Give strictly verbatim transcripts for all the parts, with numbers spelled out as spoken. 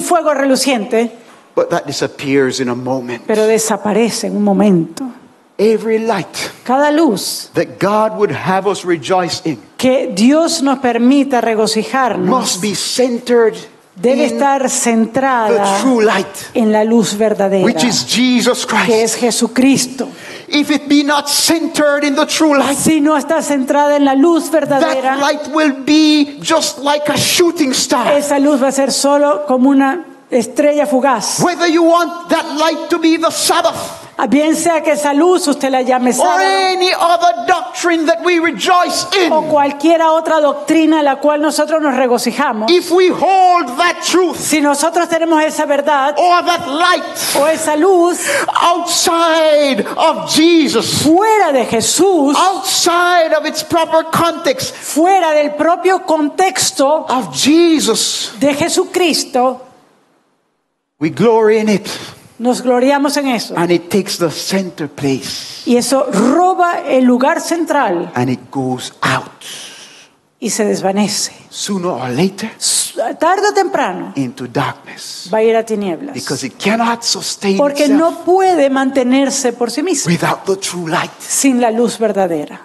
fuego reluciente, but that disappears in a moment. pero desaparece en un momento. Every light Cada luz that God would have us rejoice in que Dios nos permita regocijarnos must be centered debe in estar the centrada true light, en la luz verdadera, which is Jesus que es Christ. Jesucristo. If it be not centered in the true light, Si no está centrada en la luz that verdadera, light will be just like a shooting star. esa luz va a ser solo como una estrella fugaz. Whether you want that light to be the Sabbath Bien sea que esa luz usted la llame or sábado any other doctrine that we rejoice o in, cualquier otra doctrina en la cual nosotros nos regocijamos, if we hold that truth si nosotros tenemos esa verdad or that light o esa luz outside of Jesus, fuera de Jesús, outside of its proper context fuera del propio contexto of Jesus, de Jesucristo, we glory in it, nos gloriamos en eso. and it takes the center place Y eso roba el lugar central and it goes out y se desvanece. sooner or later Tarde o temprano into darkness, va a ir a tinieblas. because it cannot sustain Porque itself no puede mantenerse por sí mismo without the true light. sin la luz verdadera.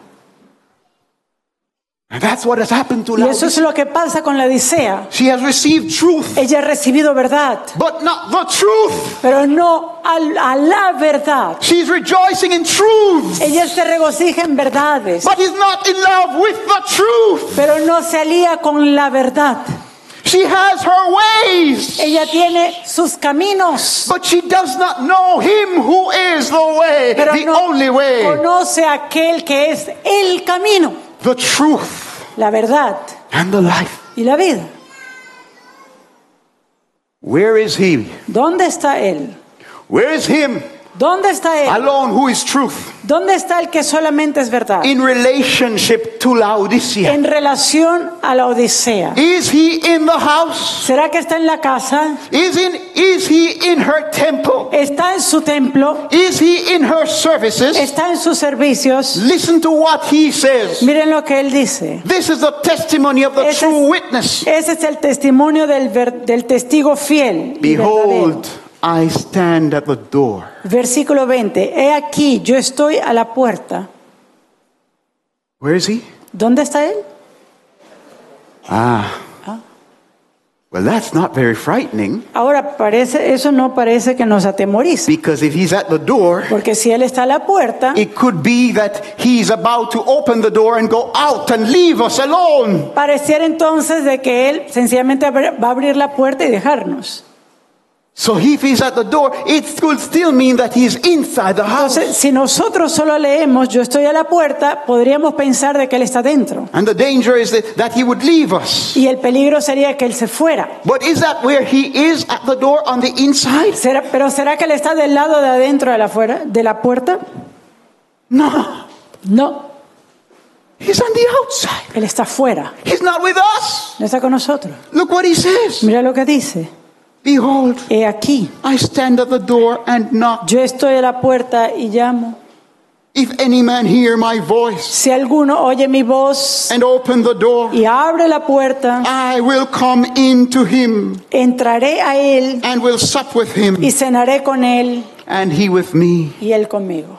And that's what has happened to Y eso es Laodicea. lo que pasa con la Odisea. She has received truth, Ella ha recibido verdad, but not the truth. pero no a, a la verdad. She's rejoicing in truth, Ella se regocija en verdades, but is not in love with the truth. pero no se alía con la verdad. She has her ways, Ella tiene sus caminos, but she does not know him who is the way, pero the no only way, conoce a aquel que es el camino, the truth, la verdad and the life. y la vida. Where is he? ¿Dónde está él? Where is him ¿Dónde está él? alone who is truth ¿Dónde está el que solamente es verdad? in relationship to Laodicea? En relación a la Odisea. Is he in the house? ¿Será que está en la casa? Is in is he in her temple? ¿Está en su templo? Is he in her services? ¿Está en sus servicios? Listen to what he says. Miren lo que él dice. This is the testimony of the Ese true es, witness. ese es el testimonio del, ver- del testigo fiel. y verdadero. Behold, I stand at the door. Versículo veinte. He aquí, yo estoy a la puerta. Where is he? ¿Dónde está él? Ah. Well, that's not very frightening, Ahora, parece, eso no parece que nos atemorice. because if he's at the door, Porque si él está a la puerta, it could be that he's about to open the door and go out and leave us alone. pareciera entonces de que él sencillamente abr- va a abrir la puerta y dejarnos. So if he's at the door, it could still mean that he's inside the house. Entonces, si nosotros solo leemos, yo estoy a la puerta, podríamos pensar de que él está dentro. And the danger is that, that he would leave us. Y el peligro sería que él se fuera. But is that where he is, at the door on the inside? ¿Será, pero ¿será que él está del lado de adentro de la, fuera, de la puerta? No. No, He's on the outside. él está fuera. He's not with us. No está con nosotros. Look what he says. Mira lo que dice. Behold, He aquí, I stand at the door and knock. yo estoy a la puerta y llamo. If any man hear my voice Si alguno oye mi voz and open the door, y abre la puerta, I will come in to him entraré a él and will sup with him, y cenaré con él and he with me. y él conmigo.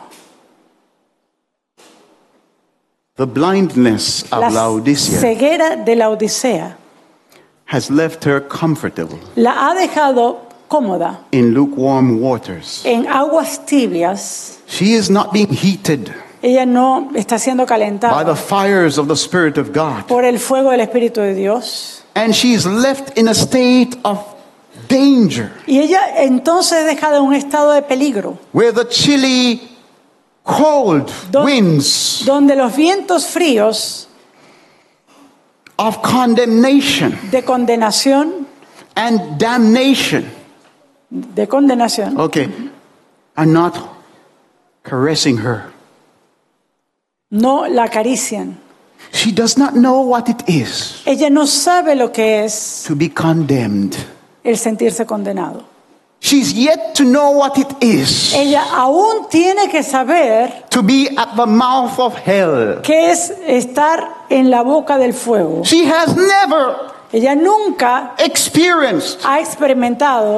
The blindness of La Laodicea ceguera de la Odisea has left her comfortable la ha dejado cómoda in lukewarm waters. en aguas tibias. She is not being heated Ella no está siendo by calentada the fires of the Spirit of God. por el fuego del Espíritu de Dios. And she is left in a state of danger, Y ella entonces es dejada en un estado de peligro, where the chilly, cold Don- winds donde los vientos fríos of condemnation de condenación, and damnation, de condenación, okay, are not caressing her. no la acarician. She does not know what it is Ella no sabe lo que es to be condemned. el sentirse condenado. She's yet to know what it is Ella aún tiene que saber to be at the mouth of hell. qué es estar en la boca del fuego. She has never Ella nunca experienced ha experimentado